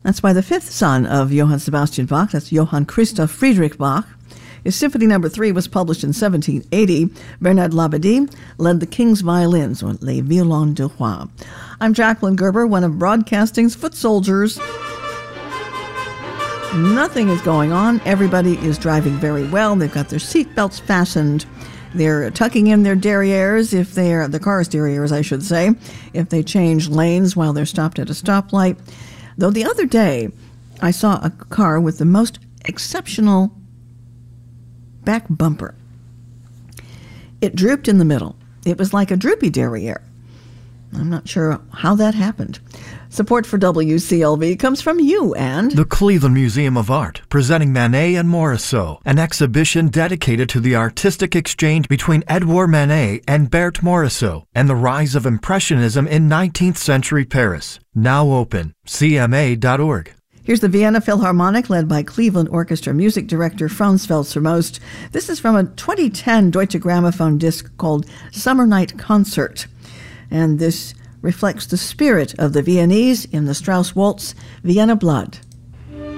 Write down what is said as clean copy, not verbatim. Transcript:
That's by the fifth son of Johann Sebastian Bach. That's Johann Christoph Friedrich Bach. His Symphony No. 3 was published in 1780. Bernard Labadie led the King's Violins, or Les Violons du Roi. I'm Jacqueline Gerber, one of broadcasting's foot soldiers. Nothing is going on. Everybody is driving very well. They've got their seatbelts fastened. They're tucking in their derrieres, the car's derrieres, I should say, if they change lanes while they're stopped at a stoplight. Though the other day, I saw a car with the most exceptional back bumper. It drooped in the middle. It was like a droopy derriere. I'm not sure how that happened. Support for WCLV comes from you and the Cleveland Museum of Art, presenting Manet and Morisot, an exhibition dedicated to the artistic exchange between Edouard Manet and Berthe Morisot, and the rise of Impressionism in 19th century Paris. Now open. CMA.org. Here's the Vienna Philharmonic, led by Cleveland Orchestra music director Franz Welser-Most. This is from a 2010 Deutsche Grammophon disc called Summer Night Concert. And this reflects the spirit of the Viennese in the Strauss waltz, Vienna Blood.